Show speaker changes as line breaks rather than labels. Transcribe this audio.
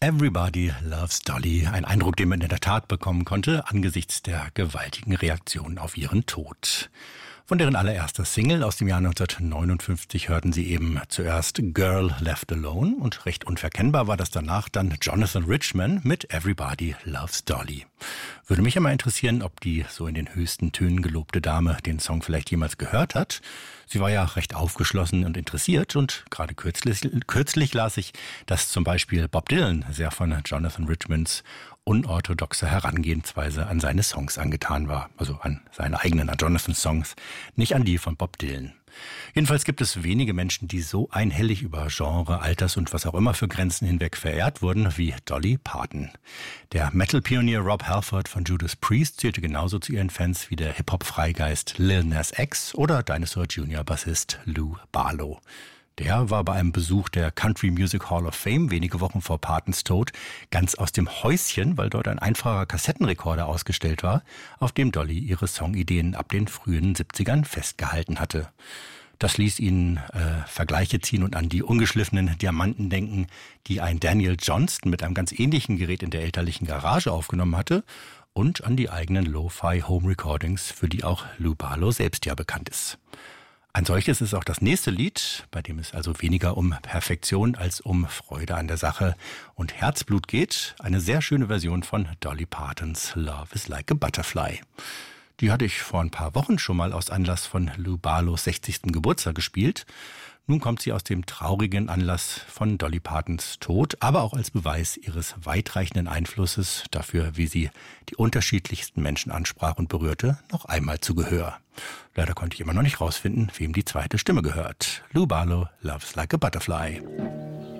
Everybody Loves Dolly. Ein Eindruck, den man in der Tat bekommen konnte, angesichts der gewaltigen Reaktion auf ihren Tod. Von deren allererster Single aus dem Jahr 1959 hörten Sie eben zuerst Girl Left Alone und recht unverkennbar war das danach dann Jonathan Richman mit Everybody Loves Dolly. Würde mich einmal interessieren, ob die so in den höchsten Tönen gelobte Dame den Song vielleicht jemals gehört hat. Sie war ja recht aufgeschlossen und interessiert und gerade kürzlich las ich, dass zum Beispiel Bob Dylan sehr von Jonathan Richmans unorthodoxe Herangehensweise an seine Songs angetan war. Also an seine eigenen, an Jonathans Songs, nicht an die von Bob Dylan. Jedenfalls gibt es wenige Menschen, die so einhellig über Genre, Alters und was auch immer für Grenzen hinweg verehrt wurden wie Dolly Parton. Der Metal-Pionier Rob Halford von Judas Priest zählte genauso zu ihren Fans wie der Hip-Hop-Freigeist Lil Nas X oder Dinosaur Jr.-Bassist Lou Barlow. Der war bei einem Besuch der Country Music Hall of Fame wenige Wochen vor Partons Tod ganz aus dem Häuschen, weil dort ein einfacher Kassettenrekorder ausgestellt war, auf dem Dolly ihre Songideen ab den frühen 70ern festgehalten hatte. Das ließ ihn Vergleiche ziehen und an die ungeschliffenen Diamanten denken, die ein Daniel Johnston mit einem ganz ähnlichen Gerät in der elterlichen Garage aufgenommen hatte und an die eigenen Lo-Fi Home Recordings, für die auch Lou Barlow selbst ja bekannt ist. Ein solches ist auch das nächste Lied, bei dem es also weniger um Perfektion als um Freude an der Sache und Herzblut geht. Eine sehr schöne Version von Dolly Partons Love is Like a Butterfly. Die hatte ich vor ein paar Wochen schon mal aus Anlass von Lou Barlows 60. Geburtstag gespielt. Nun kommt sie aus dem traurigen Anlass von Dolly Partons Tod, aber auch als Beweis ihres weitreichenden Einflusses dafür, wie sie die unterschiedlichsten Menschen ansprach und berührte, noch einmal zu Gehör. Leider konnte ich immer noch nicht rausfinden, wem die zweite Stimme gehört. Lou Barlow, Love's Like a Butterfly.